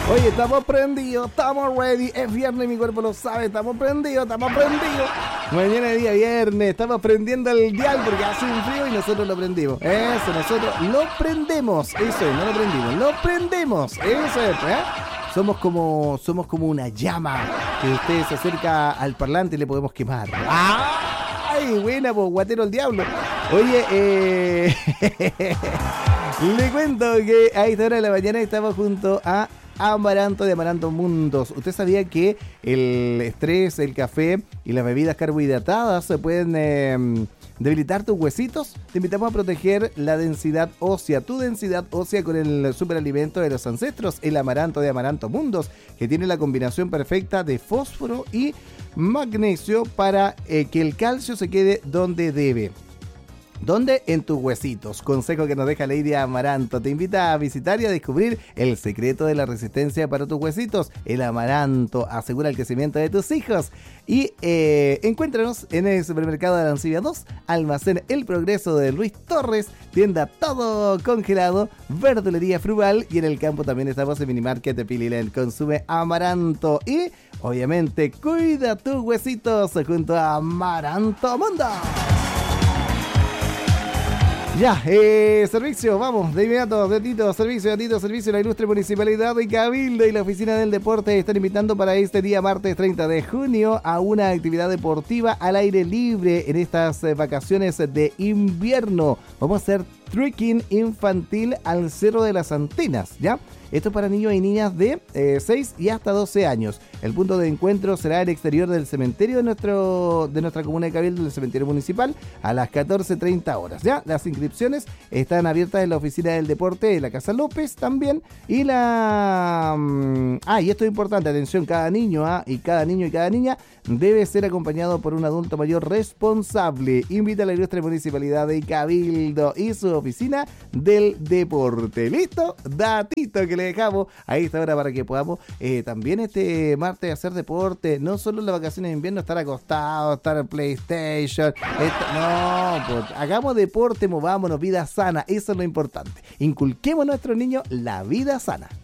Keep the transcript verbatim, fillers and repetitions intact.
Oye, estamos prendidos, estamos ready. Es viernes, mi cuerpo lo sabe. Estamos prendidos, estamos prendidos. Mañana es día viernes, estamos prendiendo el dial porque hace un frío y nosotros lo prendimos. Eso, nosotros lo prendemos. Eso es, no lo prendimos, lo prendemos. Eso es, ¿eh? Somos como, somos como una llama que usted se acerca al parlante y le podemos quemar. ¡Ay, buena, pues, guatero el diablo! Oye, eh... le cuento que a esta hora de la mañana estamos junto a Amaranto de Amaranto Mundos. ¿Usted sabía que el estrés, el café y las bebidas carbohidratadas se pueden eh, debilitar tus huesitos? Te invitamos a proteger la densidad ósea, tu densidad ósea con el superalimento de los ancestros, el Amaranto de Amaranto Mundos, que tiene la combinación perfecta de fósforo y magnesio para eh, que el calcio se quede donde debe. ¿Dónde? En tus huesitos. Consejo que nos deja Lady Amaranto. Te invita a visitar y a descubrir el secreto de la resistencia para tus huesitos. El Amaranto asegura el crecimiento de tus hijos. Y eh, encuéntranos en el supermercado de Arancibia dos, Almacén El Progreso de Luis Torres, tienda Todo Congelado, verdulería Frugal, y en el campo también estamos en Minimarket de Pililand. Consume Amaranto y, obviamente, cuida tus huesitos junto a Amaranto Mundo. Ya, eh, servicio, vamos, de inmediato, de Tito, servicio, de Tito, servicio, la ilustre Municipalidad de Cabildo y la Oficina del Deporte están invitando para este día martes treinta de junio a una actividad deportiva al aire libre en estas eh, vacaciones de invierno. Vamos a hacer trekking infantil al Cerro de las Antenas, ¿ya? Esto es para niños y niñas de eh, seis y hasta doce años. El punto de encuentro será el exterior del cementerio de, nuestro, de nuestra comuna de Cabildo, del cementerio municipal, a las catorce treinta horas. ¿Ya? Las inscripciones están abiertas en la Oficina del Deporte de la Casa López también. Y la... Ah, y esto es importante, atención, cada niño ¿ah? y cada niño y cada niña debe ser acompañado por un adulto mayor responsable. Invita a la ilustre Municipalidad de Cabildo y su Oficina del Deporte. ¿Listo? Datito que le dejamos a esta hora para que podamos eh, también este martes hacer deporte, no solo en las vacaciones de invierno estar acostados, estar en PlayStation, esto, no, pues, hagamos deporte, movámonos, vida sana, eso es lo importante, inculquemos a nuestros niños la vida sana.